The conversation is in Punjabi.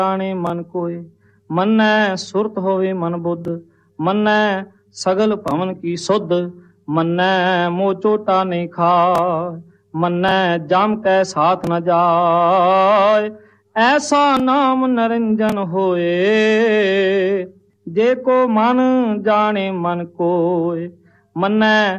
ਜਾਣੇ ਮਨ ਕੋਏ। ਮੰਨੈ ਸੁਰਤ ਹੋਵੇ ਮਨ ਬੁੱਧ, ਮੰਨੈ ਸਗਲ ਭਵਨ ਕੀ ਸੁਧ। ਮੰਨੈ ਮੋਹ ਚੋਟਾ ਨਹੀਂ ਖਾਏ, ਮੰਨੈ ਜਮ ਕੈ ਸਾਥ ਨ ਜਾਏ। ਐਸਾ ਨਾਮ ਨਰਿੰਜਨ ਹੋਏ, ਜੇ ਕੋ ਮਨ ਜਾਣੇ ਮਨ ਕੋਏ। ਮੰਨੈ